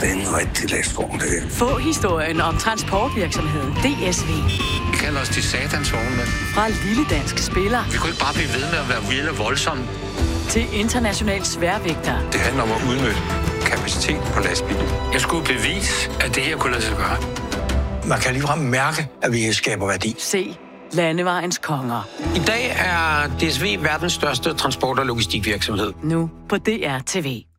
en rigtig læstvogn, det her. Få historien om transportvirksomheden DSV. Vi kalder os de satans vognmænd. Fra lille dansk spiller. Vi kunne ikke bare blive ved med at være vilde og voldsomme. Til international sværvægter. Det handler om at udnytte kapacitet på lastbilen. Jeg skulle bevise, at det her kunne lade sig gøre. Man kan ligefrem mærke, at vi skaber værdi. Se Landevejens konger. I dag er DSV verdens største transport- og logistikvirksomhed. Nu på DR TV.